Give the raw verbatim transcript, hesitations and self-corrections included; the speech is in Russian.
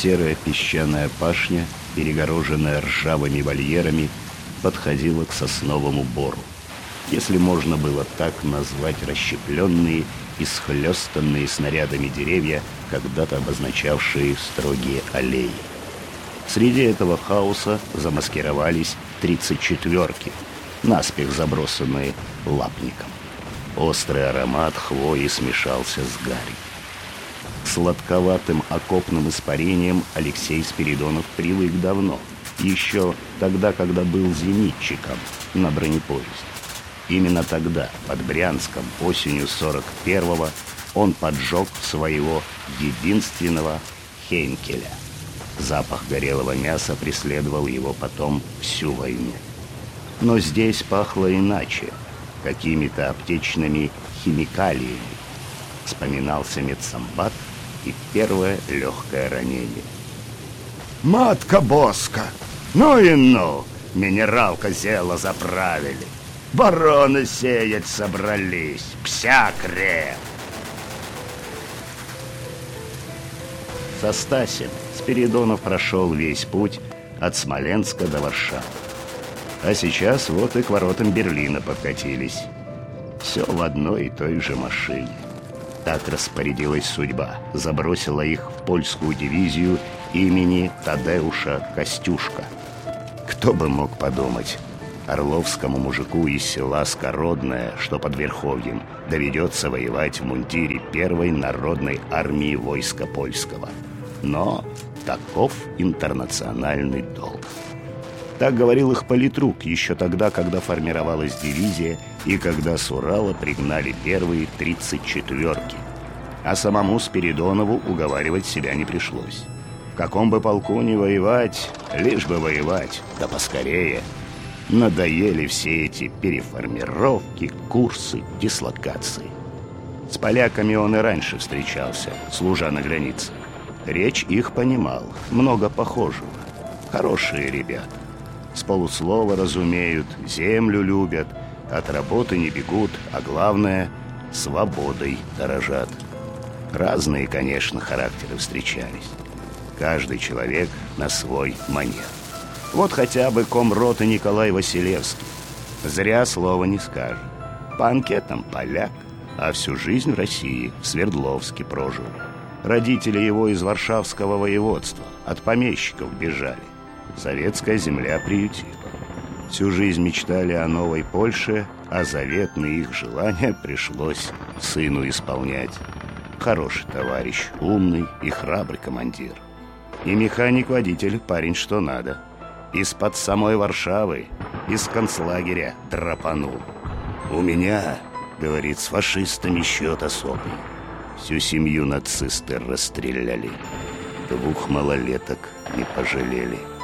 Серая песчаная пашня, перегороженная ржавыми вольерами, подходила к сосновому бору, если можно было так назвать расщепленные и схлестанные снарядами деревья, когда-то обозначавшие строгие аллеи. Среди этого хаоса замаскировались тридцать четвёрки, наспех забросанные лапником. Острый аромат хвои смешался с гарью. К сладковатым окопным испарениям Алексей Спиридонов привык давно, еще тогда, когда был зенитчиком на бронепоезде. Именно тогда, под Брянском, осенью сорок первого, он поджег своего единственного Хейнкеля. Запах горелого мяса преследовал его потом всю войну. Но здесь пахло иначе, какими-то аптечными химикалиями. Вспоминался медсамбат и первое легкое ранение. «Матка Боска! Ну и ну! Минералка зело заправили! Бароны сеять собрались! Псякре!» Со Стасем Спиридонов прошел весь путь от Смоленска до Варшавы. А сейчас вот и к воротам Берлина подкатились. Все в одной и той же машине. Так распорядилась судьба. Забросила их в польскую дивизию имени Тадеуша Костюшка. Кто бы мог подумать, орловскому мужику из села Скородное, что под Верховьем, доведется воевать в мундире первой народной армии войска польского. Но таков интернациональный долг. Так говорил их политрук еще тогда, когда формировалась дивизия и когда с Урала пригнали первые тридцать четвёрки. А самому Спиридонову уговаривать себя не пришлось. В каком бы полку ни воевать, лишь бы воевать, да поскорее. Надоели все эти переформировки, курсы, дислокации. С поляками он и раньше встречался, служа на границе. Речь их понимал, много похожего. Хорошие ребята. С полуслова разумеют, землю любят, от работы не бегут, а главное, свободой дорожат. Разные, конечно, характеры встречались. Каждый человек на свой манер. Вот хотя бы комроты Николай Василевский. Зря слова не скажет. По анкетам поляк, а всю жизнь в России, в Свердловске прожил. Родители его из Варшавского воеводства, от помещиков бежали. Советская земля приютила. Всю жизнь мечтали о новой Польше, а заветные их желания пришлось сыну исполнять. Хороший товарищ, умный и храбрый командир. И механик-водитель парень что надо. Из-под самой Варшавы, из концлагеря драпанул. «У меня, — говорит, — с фашистами счет особый. Всю семью нацисты расстреляли. Двух малолеток не пожалели».